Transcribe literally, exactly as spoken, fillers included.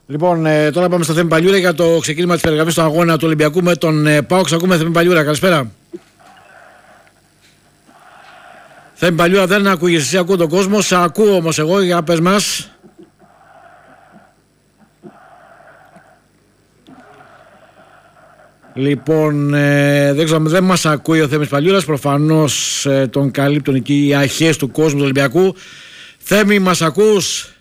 Λοιπόν, ε, τώρα πάμε στο Θέμη Παλιούρα για το ξεκίνημα της περιγραφής του αγώνα του Ολυμπιακού με τον ε, ΠΑΟΚ. Ακούμε Θέμη Παλιούρα, καλησπέρα. Θέμη Παλιούρα, δεν ακούγεσαι, εσύ ακούω τον κόσμο, σε ακούω όμως εγώ, για πες μας. Λοιπόν, ε, δεν ξέρω, δεν μας ακούει ο Θέμης Παλιούρας, προφανώς ε, τον καλύπτουν εκεί οι αρχές του κόσμου του Ολυμπιακού. Θέμη, μας ακούς?